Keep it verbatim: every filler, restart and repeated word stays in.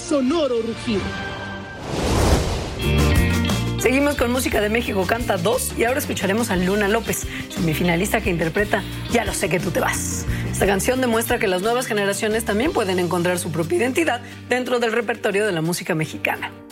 sonoro rugir. Seguimos con música de México Canta dos y ahora escucharemos a Luna López, semifinalista que interpreta Ya lo sé que tú te vas. Esta canción demuestra que las nuevas generaciones también pueden encontrar su propia identidad dentro del repertorio de la música mexicana.